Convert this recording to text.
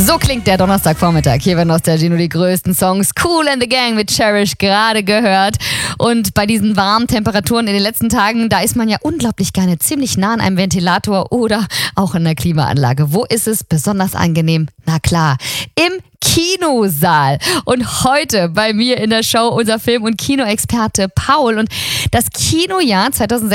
So klingt der Donnerstagvormittag. Hier bei Nostalgie nur die größten Songs. Kool and the Gang mit Cherish gerade gehört. Und bei diesen warmen Temperaturen in den letzten Tagen, da ist man ja unglaublich gerne ziemlich nah an einem Ventilator oder auch in der Klimaanlage. Wo ist es besonders angenehm? Na klar, im Kinosaal. Und heute bei mir in der Show unser Film- und Kinoexperte Paul. Und das Kinojahr 2006